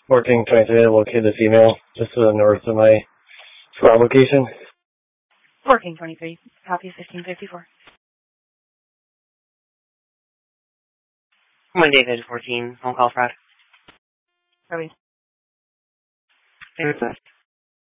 1423 to locate this email just to the north of my squad location. 1423, copy 1554. One David, 14, phone call fraud. Sorry. Request.